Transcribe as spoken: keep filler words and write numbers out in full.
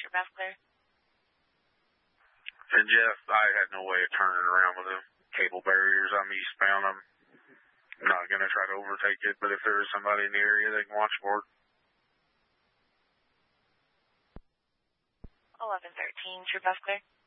Trip F clear. And Jeff, I had no way of turning around with the cable barriers. I'm eastbound. I'm not going to try to overtake it, but if there is somebody in the area, they can watch for it. eleven thirteen, Trip F clear.